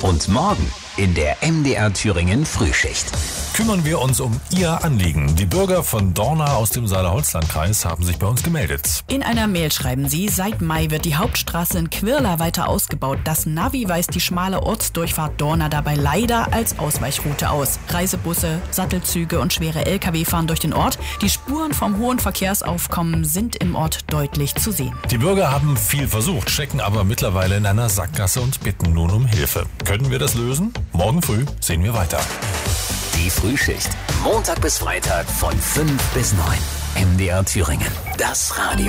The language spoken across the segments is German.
Und morgen in der MDR Thüringen Frühschicht. Kümmern wir uns um Ihr Anliegen. Die Bürger von Dorna aus dem Saale-Holzland-Kreis haben sich bei uns gemeldet. In einer Mail schreiben sie, seit Mai wird die Hauptstraße in Quirla weiter ausgebaut. Das Navi weist die schmale Ortsdurchfahrt Dorna dabei leider als Ausweichroute aus. Reisebusse, Sattelzüge und schwere Lkw fahren durch den Ort. Die Spuren vom hohen Verkehrsaufkommen sind im Ort deutlich zu sehen. Die Bürger haben viel versucht, stecken aber mittlerweile in einer Sackgasse und bitten nun um Hilfe. Können wir das lösen? Morgen früh sehen wir weiter. Die Frühschicht. Montag bis Freitag von 5 bis 9. MDR Thüringen. Das Radio.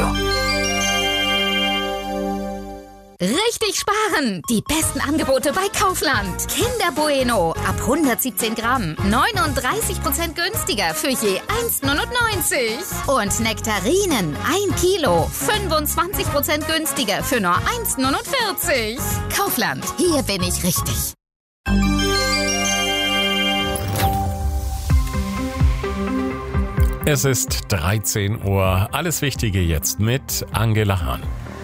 Richtig sparen! Die besten Angebote bei Kaufland. Kinder Bueno ab 117 Gramm. 39% günstiger für je 1,99. Und Nektarinen 1 Kilo. 25% günstiger für nur 1,49. Kaufland. Hier bin ich richtig. Es ist 13 Uhr. Alles Wichtige jetzt mit Angela Hahn.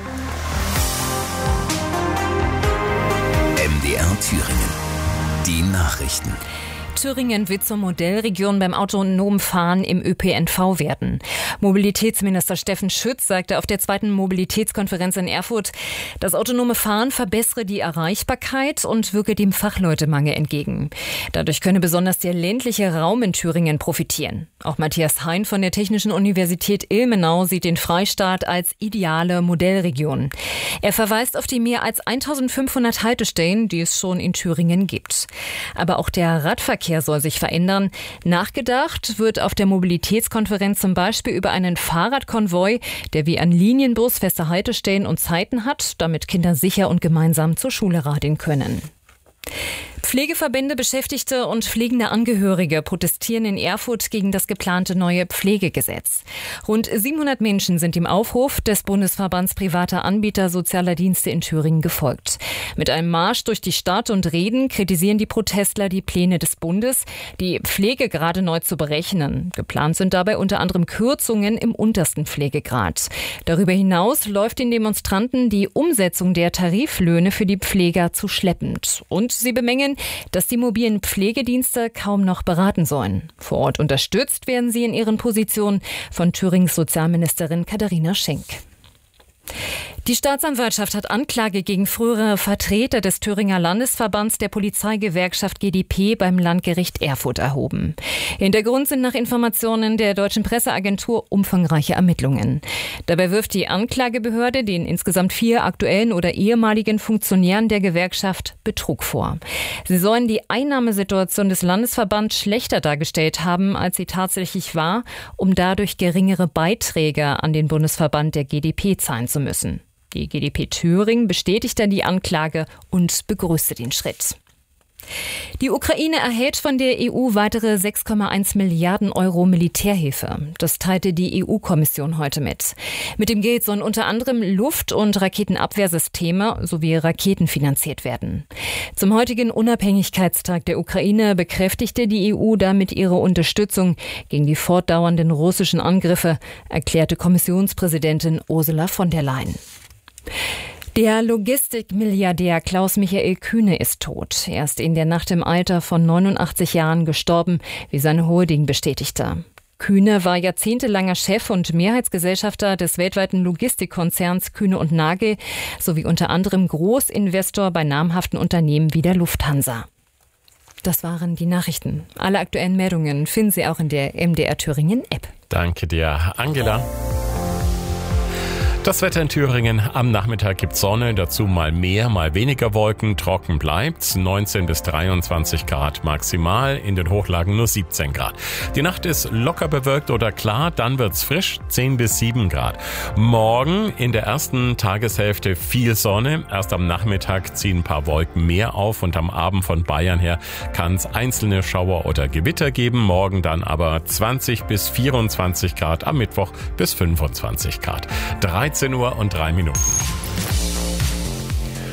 MDR Thüringen. Die Nachrichten. Thüringen wird zur Modellregion beim autonomen Fahren im ÖPNV werden. Mobilitätsminister Steffen Schütz sagte auf der 2. Mobilitätskonferenz in Erfurt, das autonome Fahren verbessere die Erreichbarkeit und wirke dem Fachleutemangel entgegen. Dadurch könne besonders der ländliche Raum in Thüringen profitieren. Auch Matthias Hein von der Technischen Universität Ilmenau sieht den Freistaat als ideale Modellregion. Er verweist auf die mehr als 1500 Haltestellen, die es schon in Thüringen gibt. Aber auch der Radverkehr soll sich verändern. Nachgedacht wird auf der Mobilitätskonferenz zum Beispiel über einen Fahrradkonvoi, der wie ein Linienbus feste Haltestellen und Zeiten hat, damit Kinder sicher und gemeinsam zur Schule radeln können. Pflegeverbände, Beschäftigte und pflegende Angehörige protestieren in Erfurt gegen das geplante neue Pflegegesetz. Rund 700 Menschen sind dem Aufruf des Bundesverbands privater Anbieter sozialer Dienste in Thüringen gefolgt. Mit einem Marsch durch die Stadt und Reden kritisieren die Protestler die Pläne des Bundes, die Pflegegrade neu zu berechnen. Geplant sind dabei unter anderem Kürzungen im untersten Pflegegrad. Darüber hinaus läuft den Demonstranten die Umsetzung der Tariflöhne für die Pfleger zu schleppend. Und sie bemängeln, dass die mobilen Pflegedienste kaum noch beraten sollen. Vor Ort unterstützt werden sie in ihren Positionen von Thürings Sozialministerin Katharina Schenk. Die Staatsanwaltschaft hat Anklage gegen frühere Vertreter des Thüringer Landesverbands der Polizeigewerkschaft GdP beim Landgericht Erfurt erhoben. Hintergrund sind nach Informationen der Deutschen Presseagentur umfangreiche Ermittlungen. Dabei wirft die Anklagebehörde den insgesamt 4 aktuellen oder ehemaligen Funktionären der Gewerkschaft Betrug vor. Sie sollen die Einnahmesituation des Landesverbands schlechter dargestellt haben, als sie tatsächlich war, um dadurch geringere Beiträge an den Bundesverband der GdP zahlen zu müssen. Die GdP Thüringen bestätigte die Anklage und begrüßte den Schritt. Die Ukraine erhält von der EU weitere 6,1 Milliarden Euro Militärhilfe. Das teilte die EU-Kommission heute mit. Mit dem Geld sollen unter anderem Luft- und Raketenabwehrsysteme sowie Raketen finanziert werden. Zum heutigen Unabhängigkeitstag der Ukraine bekräftigte die EU damit ihre Unterstützung gegen die fortdauernden russischen Angriffe, erklärte Kommissionspräsidentin Ursula von der Leyen. Der Logistikmilliardär Klaus-Michael Kühne ist tot. Er ist in der Nacht im Alter von 89 Jahren gestorben, wie seine Holding bestätigte. Kühne war jahrzehntelanger Chef und Mehrheitsgesellschafter des weltweiten Logistikkonzerns Kühne & Nagel sowie unter anderem Großinvestor bei namhaften Unternehmen wie der Lufthansa. Das waren die Nachrichten. Alle aktuellen Meldungen finden Sie auch in der MDR Thüringen App. Danke dir, Angela. Das Wetter in Thüringen. Am Nachmittag gibt Sonne, dazu mal mehr, mal weniger Wolken. Trocken bleibt's. 19 bis 23 Grad maximal, in den Hochlagen nur 17 Grad. Die Nacht ist locker bewölkt oder klar, dann wird's frisch, 10 bis 7 Grad. Morgen in der ersten Tageshälfte viel Sonne. Erst am Nachmittag ziehen ein paar Wolken mehr auf und am Abend von Bayern her kann es einzelne Schauer oder Gewitter geben. Morgen dann aber 20 bis 24 Grad, am Mittwoch bis 25 Grad. 13 Uhr und 3 Minuten.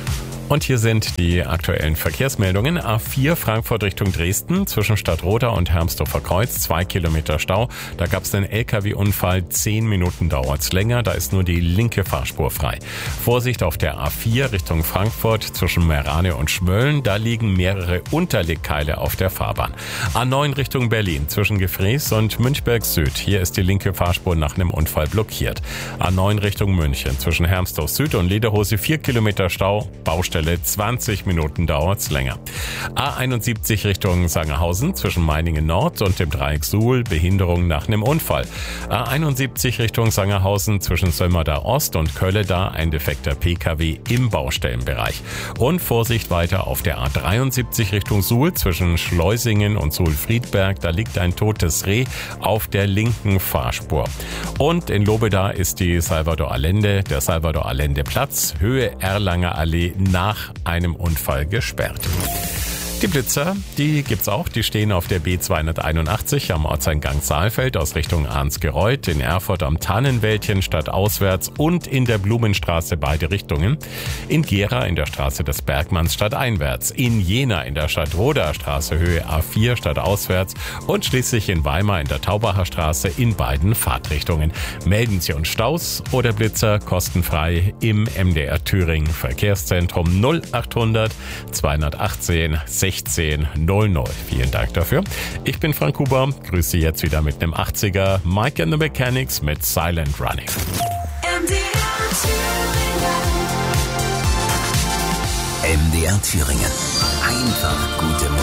Und hier sind die aktuellen Verkehrsmeldungen. A4 Frankfurt Richtung Dresden zwischen Stadtroda und Hermsdorfer Kreuz, 2 Kilometer Stau. Da gab es einen LKW-Unfall, 10 Minuten dauert's länger. Da ist nur die linke Fahrspur frei. Vorsicht auf der A4 Richtung Frankfurt zwischen Meerane und Schmölln. Da liegen mehrere Unterlegkeile auf der Fahrbahn. A9 Richtung Berlin zwischen Gefrees und Münchberg Süd. Hier ist die linke Fahrspur nach einem Unfall blockiert. A9 Richtung München zwischen Hermsdorf Süd und Lederhose 4 Kilometer Stau. Baustelle 20 Minuten dauert's länger. A71 Richtung Sangerhausen zwischen Meiningen Nord und dem Dreieck Suhl, Behinderung nach einem Unfall. A71 Richtung Sangerhausen zwischen Sömmerda Ost und Kölleda, ein defekter PKW im Baustellenbereich. Und Vorsicht weiter auf der A73 Richtung Suhl zwischen Schleusingen und Suhl-Friedberg, da liegt ein totes Reh auf der linken Fahrspur. Und in Lobeda ist der Salvador Allende Platz, Höhe Erlanger Allee, nach einem Unfall gesperrt. Die Blitzer, die gibt's auch. Die stehen auf der B281 am Ortseingang Saalfeld aus Richtung Arnsgereuth, in Erfurt am Tannenwäldchen stadtauswärts und in der Blumenstraße beide Richtungen. In Gera in der Straße des Bergmanns stadteinwärts. In Jena in der Stadtroder Straße Höhe A4 stadtauswärts und schließlich in Weimar in der Taubacher Straße in beiden Fahrtrichtungen. Melden Sie uns Staus oder Blitzer kostenfrei im MDR Thüringen Verkehrszentrum 0800 218 1600. Vielen Dank dafür. Ich bin Frank Huber, grüße Sie jetzt wieder mit einem 80er Mike and the Mechanics mit Silent Running. MDR Thüringen. Einfach gute Musik.